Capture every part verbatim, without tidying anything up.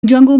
जंगों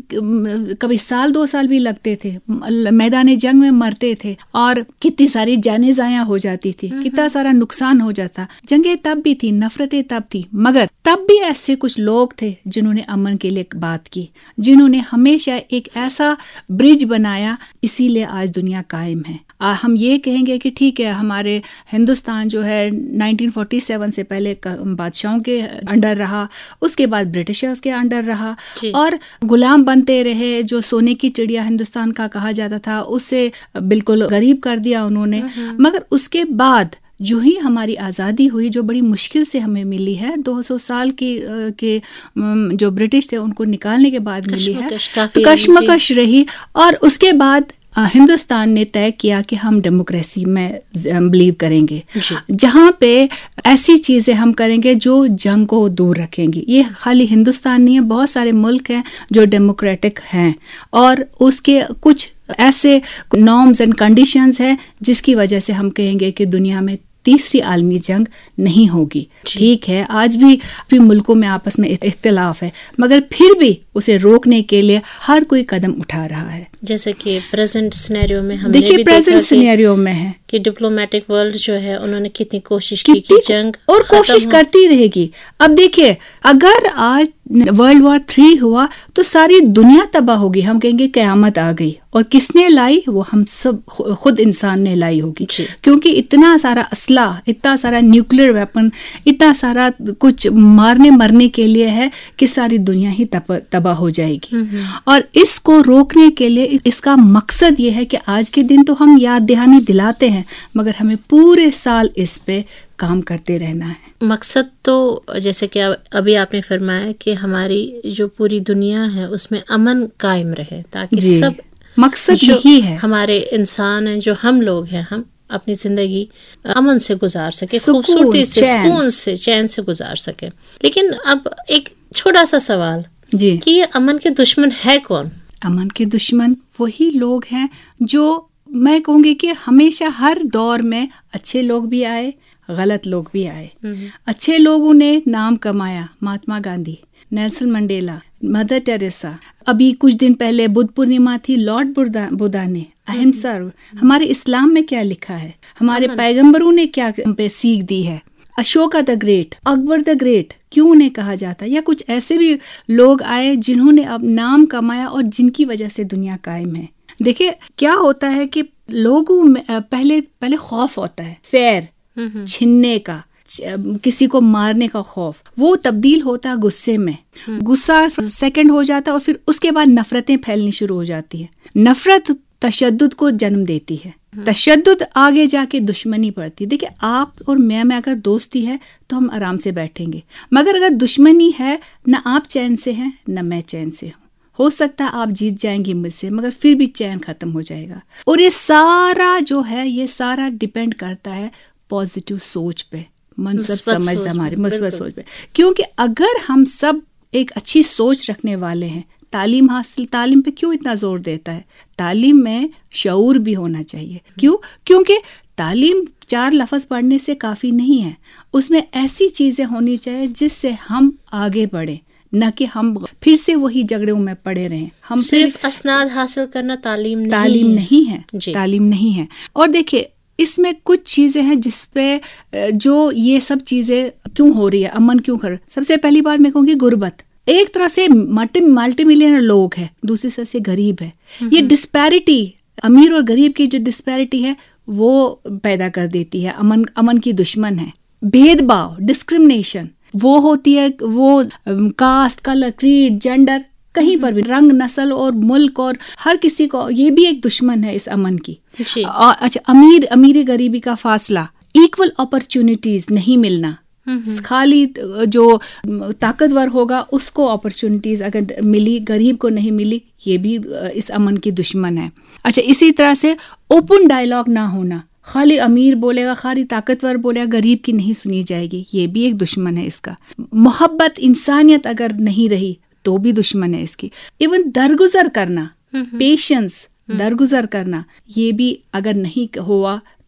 में कभी साल दो साल भी लगते थे, मैदान जंग में मरते थे और कितनी सारी जानें ज़ाया हो जाती थी, कितना सारा नुकसान हो जाता। जंगें तब भी थी, नफरतें तब थी, मगर तब भी ऐसे कुछ लोग थे जिन्होंने अमन के लिए बात की, जिन्होंने हमेशा एक ऐसा ब्रिज बनाया, इसीलिए आज दुनिया कायम है। आ, हम ये कहेंगे कि ठीक है, हमारे हिंदुस्तान जो है नाइनटीन फोर्टी सेवन से पहले बादशाहों के अंडर रहा, उसके बाद ब्रिटिशर्स के अंडर रहा और गुलाम बनते रहे। जो सोने की चिड़िया हिंदुस्तान का कहा जाता था, उससे बिल्कुल गरीब कर दिया उन्होंने। मगर उसके बाद जो ही हमारी आज़ादी हुई, जो बड़ी मुश्किल से हमें मिली है, दो सौ साल की के जो ब्रिटिश थे उनको निकालने के बाद मिली है, तो कश्मकश रही। और उसके बाद हिंदुस्तान ने तय किया कि हम डेमोक्रेसी में बिलीव करेंगे, जहाँ पे ऐसी चीज़ें हम करेंगे जो जंग को दूर रखेंगी। ये खाली हिंदुस्तान नहीं है, बहुत सारे मुल्क हैं जो डेमोक्रेटिक हैं और उसके कुछ ऐसे नॉर्म्स एंड कंडीशंस हैं जिसकी वजह से हम कहेंगे कि दुनिया में तीसरी आलमी जंग नहीं होगी। ठीक है, आज भी भी मुल्कों में आपस में इख्तिलाफ है, मगर फिर भी उसे रोकने के लिए हर कोई कदम उठा रहा है। जैसे कि प्रेजेंट सिनेरियो में हमने देखिए, प्रेजेंट सिनेरियो में है कि डिप्लोमेटिक वर्ल्ड जो है उन्होंने कितनी कोशिश की कि जंग और कोशिश करती रहेगी। अब देखिए, अगर आज वर्ल्ड वॉर थ्री हुआ तो सारी दुनिया तबाह होगी, हम कहेंगे क़यामत आ गई। और किसने लाई? वो हम सब खुद इंसान ने लाई होगी, क्योंकि इतना सारा असला, इतना सारा न्यूक्लियर वेपन, इतना सारा कुछ मारने मरने के लिए है कि सारी दुनिया ही तबाह हो जाएगी। और इसको रोकने के लिए इसका मकसद ये है कि आज के दिन तो हम याद दहानी दिलाते हैं, मगर हमें पूरे साल इस पे काम करते रहना है। मकसद तो जैसे कि अभी आपने फरमाया कि हमारी जो पूरी दुनिया है उसमें अमन कायम रहे, ताकि सब मकसद यही है। हमारे इंसान हैं, जो हम लोग हैं, हम अपनी जिंदगी अमन से गुजार सके, खूबसूरती से, सुकून से, चैन से गुजार सके। लेकिन अब एक छोटा सा सवाल जी, कि ये अमन के दुश्मन है कौन? अमन के दुश्मन वही लोग हैं जो मैं कहूँगी कि हमेशा हर दौर में अच्छे लोग भी आए, गलत लोग भी आए। अच्छे लोगों ने नाम कमाया, Mahatma Gandhi, Nelson Mandela, mother Teresa. अभी कुछ दिन पहले बुद्ध पूर्णिमा थी, लॉर्ड बुद्धा बुद्धा ने अहिंसा। हमारे इस्लाम में क्या लिखा है, हमारे पैगंबरों ने क्या पे सीख दी है। Ashoka the great, Akbar the great क्यों उन्हें कहा जाता है, या कुछ ऐसे भी लोग आए जिन्होंने अब नाम कमाया और जिनकी वजह से दुनिया कायम है। देखिए, क्या होता है कि लोगों में पहले पहले खौफ होता है, फेर छीनने का, किसी को मारने का खौफ, वो तब्दील होता है गुस्से में। गुस्सा सेकंड हो जाता है और फिर उसके बाद नफरतें फैलनी शुरू हो जाती है। नफरत तशद्दुद को जन्म देती है, तशद्दुद आगे जाके दुश्मनी पड़ती है। देखिए, आप और मैं में अगर दोस्ती है तो हम आराम से बैठेंगे, मगर अगर दुश्मनी है, न आप चैन से हैं न मैं चैन से हूँ। हो सकता है आप जीत जाएंगे मुझसे, मगर फिर भी चैन खत्म हो जाएगा। और ये सारा जो है, ये सारा डिपेंड करता है पॉजिटिव सोच पे, मनसब समझ हमारी मुस्बत सोच पे। क्योंकि अगर हम सब एक अच्छी सोच रखने वाले हैं, तालीम हासिल, तालीम पे क्यों इतना जोर देता है? तालीम में शऊर भी होना चाहिए। क्यों? क्योंकि तालीम चार लफ्ज़ पढ़ने से काफ़ी नहीं है, उसमें ऐसी चीज़ें होनी चाहिए जिससे हम आगे बढ़ें, न कि हम फिर से वही झगड़ों में पड़े रहें। हम सिर्फ असनाद हासिल करना तालीम नहीं तालीम है। नहीं है, तालीम नहीं है। और देखिए, इसमें कुछ चीज़ें हैं जिसपे जो ये सब चीज़ें क्यों हो रही है, अमन क्यों कर। सबसे पहली बात मैं कहूँगी गुर्बत। एक तरह से मल्टी मल्टी मिलियनर लोग हैं, दूसरी तरफ से गरीब है। ये डिस्पैरिटी, अमीर और गरीब की जो डिस्पैरिटी है वो पैदा कर देती है, अमन अमन की दुश्मन है। भेदभाव, डिस्क्रिमिनेशन वो होती है, वो कास्ट, कलर, क्रीड, जेंडर, कहीं पर भी रंग, नस्ल और मुल्क और हर किसी को, ये भी एक दुश्मन है इस अमन की। और अच्छा, अमीर अमीरी गरीबी का फासला, इक्वल अपॉर्चुनिटीज नहीं मिलना, खाली जो ताकतवर होगा उसको अपॉर्चुनिटीज अगर मिली, गरीब को नहीं मिली, ये भी इस अमन की दुश्मन है। अच्छा, इसी तरह से ओपन डायलॉग ना होना, खाली अमीर बोलेगा, खाली ताकतवर बोलेगा, गरीब की नहीं सुनी जाएगी, ये भी एक दुश्मन है इसका। मोहब्बत, इंसानियत अगर नहीं रही तो भी दुश्मन है इसकी। इवन दरगुजर करना, पेशेंस, दरगुजर करना, ये भी अगर नहीं हुआ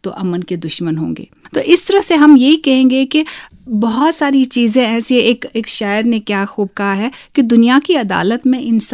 तो अमन के दुश्मन होंगे। तो इस तरह से हम यही कहेंगे कि बहुत सारी चीज़ें ऐसी, एक एक शायर ने क्या खूब कहा है कि दुनिया की अदालत में इंसान